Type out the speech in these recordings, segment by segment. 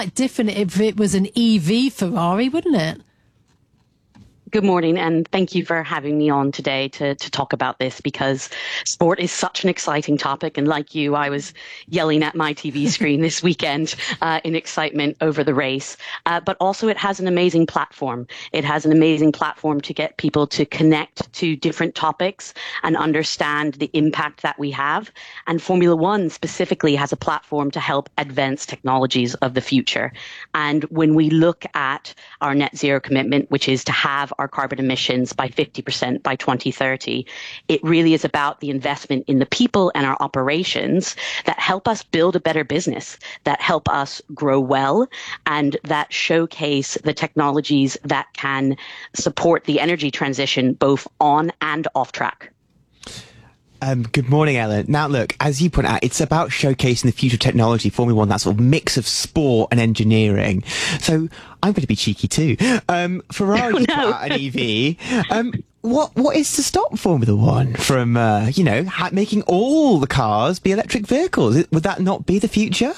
quite different if it was an EV Ferrari, wouldn't it? Good morning, and thank you for having me on today to talk about this, because sport is such an exciting topic. And like you, I was yelling at my TV screen this weekend in excitement over the race. But also it has an amazing platform. It has an amazing platform to get people to connect to different topics and understand the impact that we have. And Formula One specifically has a platform to help advance technologies of the future. And when we look at our net zero commitment, which is to have our carbon emissions by 50% by 2030. It really is about the investment in the people and our operations that help us build a better business, that help us grow well, and that showcase the technologies that can support the energy transition both on and off track. Good morning, Ellen. Now, look, as you point out, it's about showcasing the future technology, Formula One, that sort of mix of sport and engineering. So I'm going to be cheeky too. Ferrari put out an EV. What is to stop Formula One from, making all the cars be electric vehicles? Would that not be the future?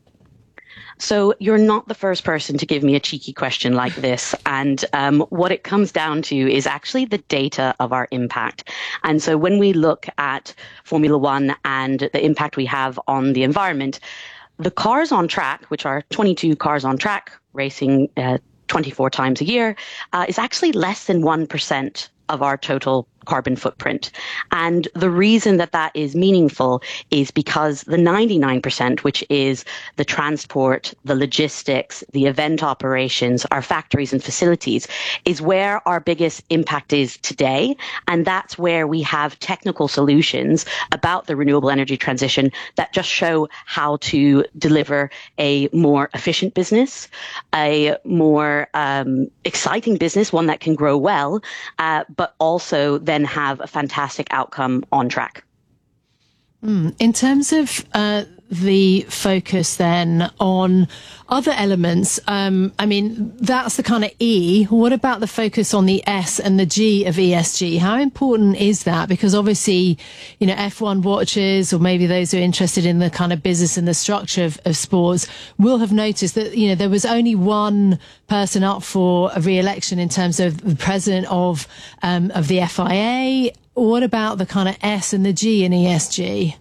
So you're not the first person to give me a cheeky question like this. And what it comes down to is actually the data of our impact. And so when we look at Formula One and the impact we have on the environment, the cars on track, which are 22 cars on track racing 24 times a year, is actually less than 1% of our total carbon footprint. And the reason that that is meaningful is because the 99%, which is the transport, the logistics, the event operations, our factories and facilities, is where our biggest impact is today. And that's where we have technical solutions about the renewable energy transition that just show how to deliver a more efficient business, a more exciting business, one that can grow well, but also then have a fantastic outcome on track. In terms of the focus then on other elements, that's the kind of E. What about the focus on the S and the G of ESG? How important is that? Because obviously, F1 watchers, or maybe those who are interested in the kind of business and the structure of sports, will have noticed that, there was only one person up for a re-election in terms of the president of the FIA. What about the kind of S and the G in ESG?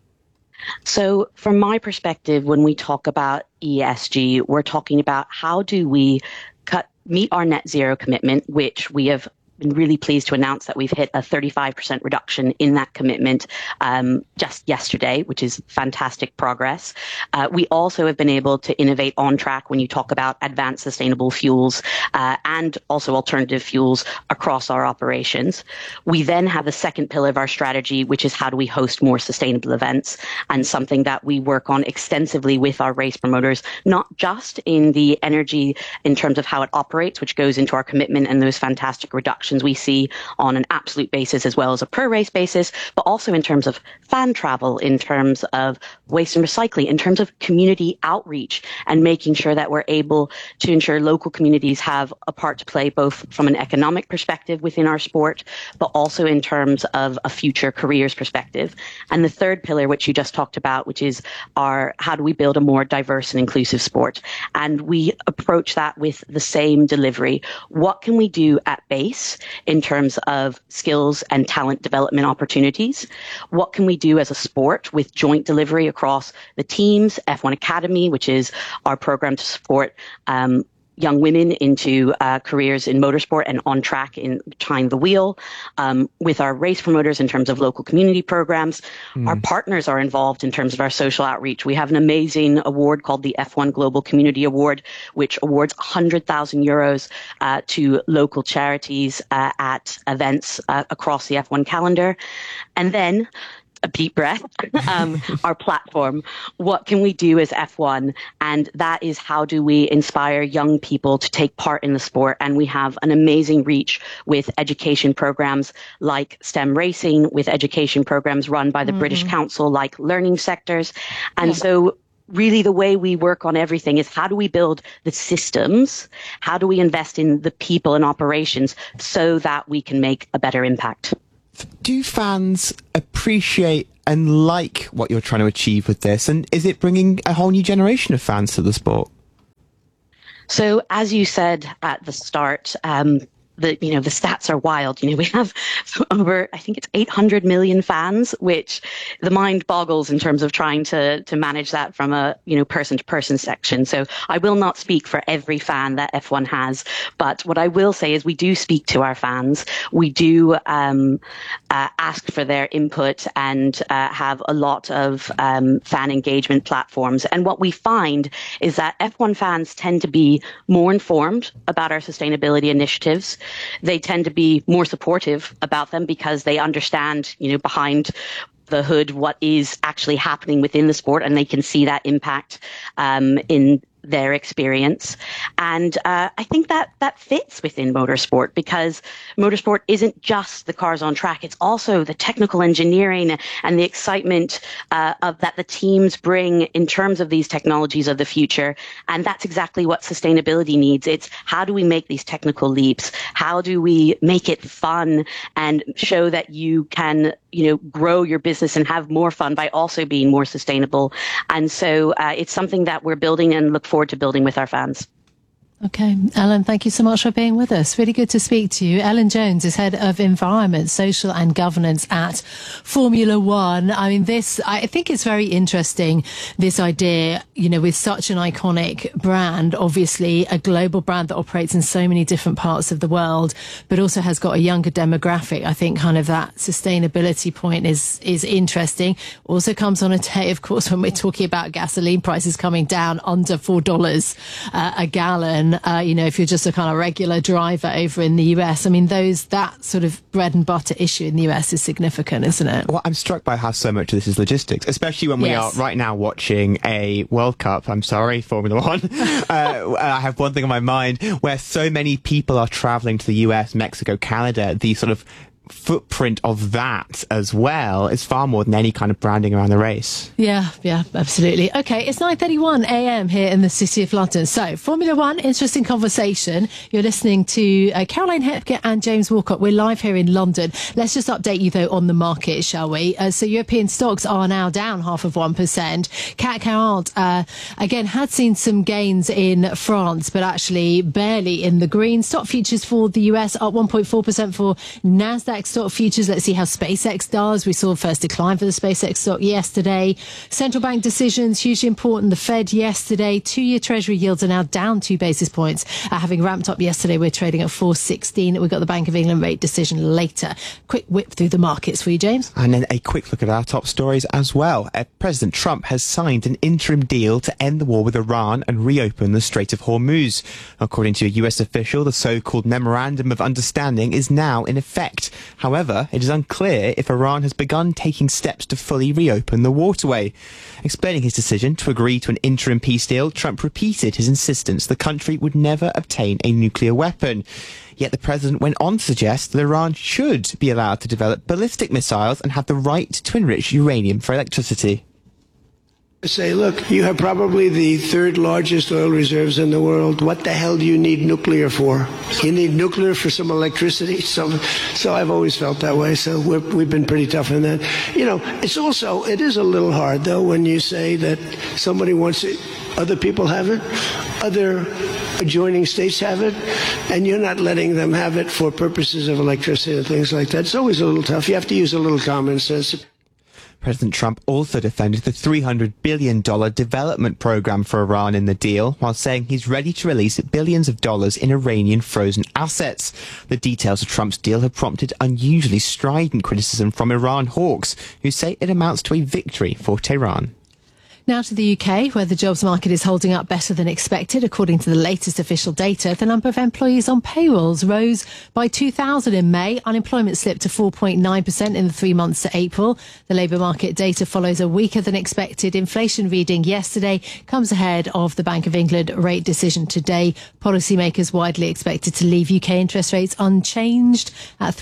So from my perspective, when we talk about ESG, we're talking about how do we meet our net zero commitment, which we have been really pleased to announce that we've hit a 35% reduction in that commitment just yesterday, which is fantastic progress. We also have been able to innovate on track when you talk about advanced sustainable fuels and also alternative fuels across our operations. We then have the second pillar of our strategy, which is how do we host more sustainable events, and something that we work on extensively with our race promoters, not just in the energy in terms of how it operates, which goes into our commitment and those fantastic reductions we see on an absolute basis as well as a per race basis, but also in terms of fan travel, in terms of waste and recycling, in terms of community outreach, and making sure that we're able to ensure local communities have a part to play, both from an economic perspective within our sport, but also in terms of a future careers perspective. And the third pillar, which you just talked about, which is how do we build a more diverse and inclusive sport? And we approach that with the same delivery. What can we do at base in terms of skills and talent development opportunities? What can we do as a sport with joint delivery across the teams, F1 Academy, which is our program to support young women into careers in motorsport and on track in behind the wheel, with our race promoters in terms of local community programs. Our partners are involved in terms of our social outreach. We have an amazing award called the F1 Global Community Award, which awards 100,000 euros to local charities at events across the F1 calendar. And then a deep breath, our platform. What can we do as F1? And that is how do we inspire young people to take part in the sport? And we have an amazing reach with education programs like STEM Racing, with education programs run by the British Council like Learning Sectors. And so really the way we work on everything is how do we build the systems? How do we invest in the people and operations so that we can make a better impact? Do fans appreciate and like what you're trying to achieve with this? And is it bringing a whole new generation of fans to the sport? So, as you said at the start, the stats are wild. We have over, I think it's 800 million fans, which the mind boggles in terms of trying to manage that from a person to person section. So I will not speak for every fan that F1 has, but what I will say is we do speak to our fans. We do ask for their input and have a lot of fan engagement platforms. And what we find is that F1 fans tend to be more informed about our sustainability initiatives. They tend to be more supportive about them because they understand, behind the hood what is actually happening within the sport, and they can see that impact in their experience. And I think that fits within motorsport, because motorsport isn't just the cars on track. It's also the technical engineering and the excitement of that the teams bring in terms of these technologies of the future. And that's exactly what sustainability needs. It's how do we make these technical leaps? How do we make it fun and show that you can grow your business and have more fun by also being more sustainable? And so it's something that we're building and look forward to building with our fans. Okay, Ellen, thank you so much for being with us. Really good to speak to you. Ellen Jones is Head of Environment, Social and Governance at Formula One. I mean, I think it's very interesting, this idea, with such an iconic brand, obviously a global brand that operates in so many different parts of the world, but also has got a younger demographic. I think kind of that sustainability point is interesting. Also comes on a day, of course, when we're talking about gasoline prices coming down under $4 a gallon. If you're just a kind of regular driver over in the US, I mean, that sort of bread and butter issue in the US is significant, isn't it? Well, I'm struck by how so much of this is logistics, especially when we are right now watching a World Cup. I'm sorry, Formula One. I have one thing on my mind where so many people are traveling to the US, Mexico, Canada. The sort of footprint of that as well is far more than any kind of branding around the race. Yeah, absolutely. Okay, it's 9:31 a.m. here in the City of London. So, Formula One, interesting conversation. You're listening to Caroline Hepker and James Walcott. We're live here in London. Let's just update you, though, on the market, shall we? So, European stocks are now down 0.5%. CAC 40, again, had seen some gains in France, but actually barely in the green. Stock futures for the US up 1.4% for NASDAQ stock futures. Let's see how SpaceX does. We saw first decline for the SpaceX stock yesterday. Central bank decisions, hugely important. The Fed yesterday. 2-year Treasury yields are now down 2 basis points, having ramped up yesterday. We're trading at 4.16. We've got the Bank of England rate decision later. Quick whip through the markets for you, James. And then a quick look at our top stories as well. President Trump has signed an interim deal to end the war with Iran and reopen the Strait of Hormuz. According to a US official, the so-called Memorandum of Understanding is now in effect. However, it is unclear if Iran has begun taking steps to fully reopen the waterway. Explaining his decision to agree to an interim peace deal, Trump repeated his insistence the country would never obtain a nuclear weapon. Yet the president went on to suggest that Iran should be allowed to develop ballistic missiles and have the right to enrich uranium for electricity. Say, look, you have probably the third largest oil reserves in the world. What the hell do you need nuclear for? You need nuclear for some electricity. So I've always felt that way. So we've been pretty tough on that. It is a little hard, though, when you say that somebody wants it, other people have it, other adjoining states have it, and you're not letting them have it for purposes of electricity and things like that. It's always a little tough. You have to use a little common sense. President Trump also defended the $300 billion development program for Iran in the deal, while saying he's ready to release billions of dollars in Iranian frozen assets. The details of Trump's deal have prompted unusually strident criticism from Iran hawks, who say it amounts to a victory for Tehran. Now to the UK, where the jobs market is holding up better than expected. According to the latest official data, the number of employees on payrolls rose by 2,000 in May. Unemployment slipped to 4.9% in the 3 months to April. The labour market data follows a weaker than expected inflation reading yesterday, comes ahead of the Bank of England rate decision today. Policymakers widely expected to leave UK interest rates unchanged at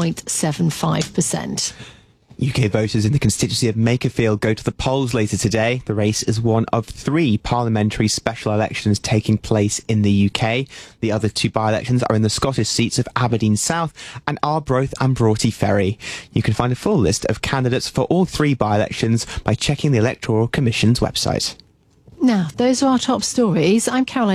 3.75%. UK voters in the constituency of Makerfield go to the polls later today. The race is one of 3 parliamentary special elections taking place in the UK. The other 2 by-elections are in the Scottish seats of Aberdeen South and Arbroath and Broughty Ferry. You can find a full list of candidates for all 3 by-elections by checking the Electoral Commission's website. Now, those are our top stories. I'm Caroline